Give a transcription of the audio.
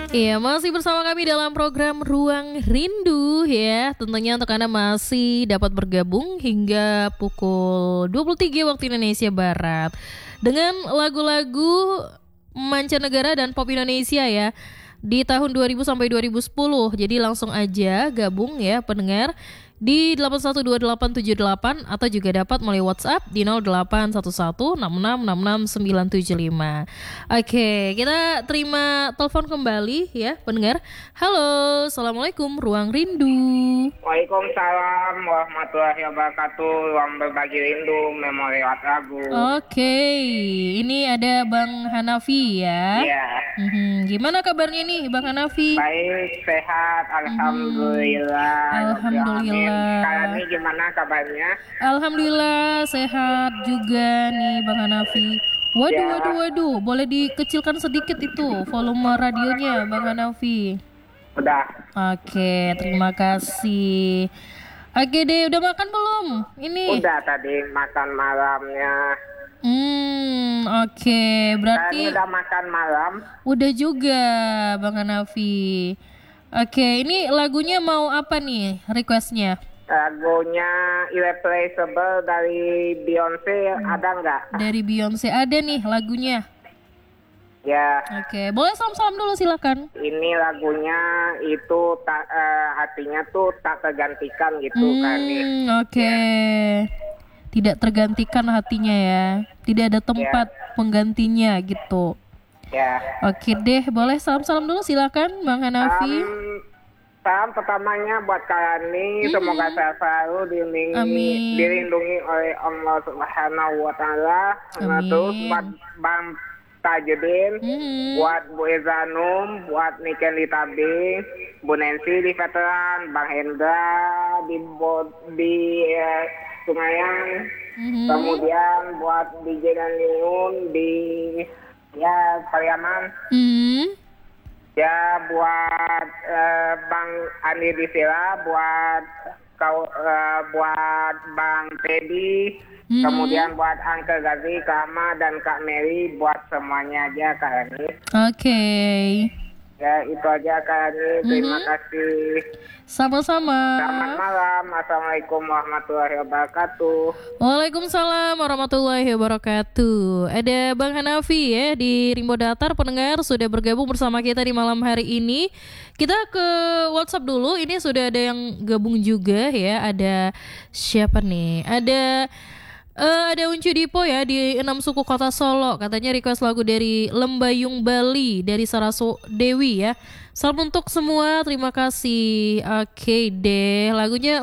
Iya, masih bersama kami dalam program Ruang Rindu ya. Tentunya untuk Anda masih dapat bergabung hingga pukul 23 waktu Indonesia Barat dengan lagu-lagu mancanegara dan pop Indonesia ya di tahun 2000 sampai 2010. Jadi langsung aja gabung ya pendengar di 812878 atau juga dapat melalui WhatsApp di 081166669975. Oke, kita terima telepon kembali ya pendengar. Halo, Assalamualaikum Ruang Rindu. Waalaikumsalam warahmatullahi wabarakatuh. Ruang berbagi rindu, memori lewat lagu. Oke, ini ada Bang Hanafi ya. Iya. Gimana kabarnya nih Bang Hanafi? Baik, sehat, alhamdulillah. Alhamdulillah. Kalian ini gimana kabarnya? Alhamdulillah sehat juga nih Bang Hanafi. Waduh, boleh dikecilkan sedikit itu volume radionya Bang Hanafi. Udah. Oke, terima kasih. Oke deh, udah makan belum? Ini. Udah tadi makan malamnya. Oke, berarti Kalian udah makan malam? udah juga Bang Hanafi. Oke, ini lagunya mau apa nih requestnya? Lagunya Irreplaceable dari Beyonce ada nggak? Dari Beyonce ada nih lagunya. Ya. Oke, boleh salam-salam dulu silakan. Ini lagunya itu artinya tuh tak tergantikan gitu kan nih. Oke. Tidak tergantikan hatinya ya. Tidak ada tempat penggantinya gitu. Ya. Oke deh, boleh salam-salam dulu silakan Bang Hanafi. Salam pertamanya buat kalian nih, semoga saya selalu dilindungi oleh Allah Subhanahu wa Ta'ala. Terus buat Bang Tajudin, buat Bu Ezanum, buat Niken di Tabing, Bu Nancy di Veteran, Bang Hendra di Sungayan, kemudian buat DJ dan Liun di Pariaman, ya buat Bang Andi di Sila, buat Bang Teddy, kemudian buat Angkel Gazi, Kak Ahmad, dan Kak Mary, buat semuanya aja Kak Ani. Oke. Ya itu aja Kak Ani, terima kasih. Sama-sama. Selamat malam, assalamualaikum warahmatullahi wabarakatuh. Waalaikumsalam warahmatullahi wabarakatuh. Ada Bang Hanafi ya di Rimbo Datar, pendengar sudah bergabung bersama kita di malam hari ini. Kita ke WhatsApp dulu. Ini sudah ada yang gabung juga ya. Ada siapa nih? Ada Uncu Dipo ya di 6 suku kota Solo. Katanya request lagu dari Lembayung Bali dari Saraso Dewi ya. Salam untuk semua, terima kasih. Oke deh, lagunya